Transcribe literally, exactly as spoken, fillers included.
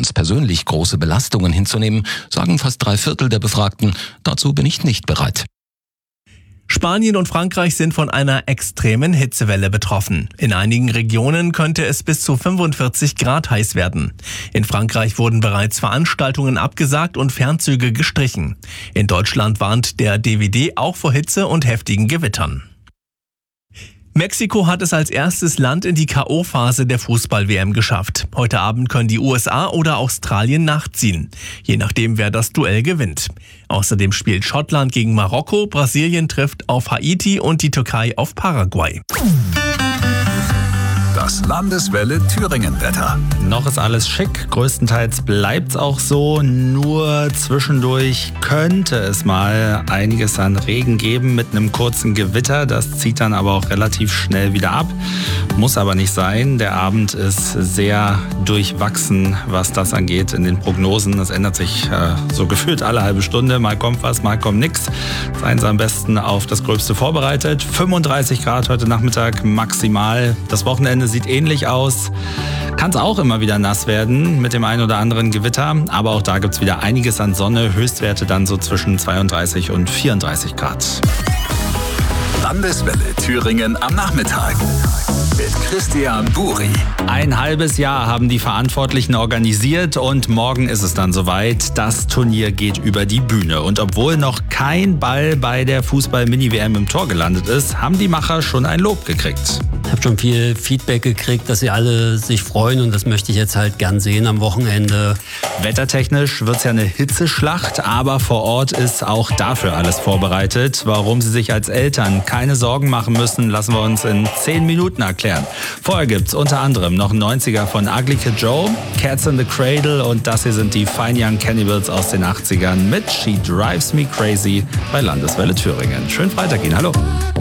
ganz persönlich große Belastungen hinzunehmen, sagen fast drei Viertel der Befragten. Dazu bin ich nicht bereit. Spanien und Frankreich sind von einer extremen Hitzewelle betroffen. In einigen Regionen könnte es bis zu fünfundvierzig Grad heiß werden. In Frankreich wurden bereits Veranstaltungen abgesagt und Fernzüge gestrichen. In Deutschland warnt der D W D auch vor Hitze und heftigen Gewittern. Mexiko hat es als erstes Land in die K O-Phase der Fußball-W M geschafft. Heute Abend können die U S A oder Australien nachziehen, je nachdem, wer das Duell gewinnt. Außerdem spielt Schottland gegen Marokko, Brasilien trifft auf Haiti und die Türkei auf Paraguay. Das Landeswelle Thüringen-Wetter. Noch ist alles schick, größtenteils bleibt's auch so, nur zwischendurch könnte es mal einiges an Regen geben mit einem kurzen Gewitter. Das zieht dann aber auch relativ schnell wieder ab, muss aber nicht sein. Der Abend ist sehr durchwachsen, was das angeht in den Prognosen. Das ändert sich äh, so gefühlt alle halbe Stunde, mal kommt was, mal kommt nix. Seien Sie am besten auf das Gröbste vorbereitet. fünfunddreißig Grad heute Nachmittag maximal. Das Wochenende sieht ähnlich aus. Kann es auch immer wieder nass werden mit dem einen oder anderen Gewitter. Aber auch da gibt es wieder einiges an Sonne. Höchstwerte dann so zwischen zweiunddreißig und vierunddreißig Grad. Landeswelle Thüringen am Nachmittag mit Christian Buri. Ein halbes Jahr haben die Verantwortlichen organisiert und morgen ist es dann soweit. Das Turnier geht über die Bühne. Und obwohl noch kein Ball bei der Fußball-Mini-W M im Tor gelandet ist, haben die Macher schon ein Lob gekriegt. Ich habe schon viel Feedback gekriegt, dass sie alle sich freuen und das möchte ich jetzt halt gern sehen am Wochenende. Wettertechnisch wird es ja eine Hitzeschlacht, aber vor Ort ist auch dafür alles vorbereitet. Warum Sie sich als Eltern keine Sorgen machen müssen, lassen wir uns in zehn Minuten erklären. Vorher gibt's unter anderem noch einen neunziger von Ugly Kid Joe, Cats in the Cradle und das hier sind die Fine Young Cannibals aus den achtzigern mit She Drives Me Crazy bei Landeswelle Thüringen. Schönen Freitag Ihnen, hallo.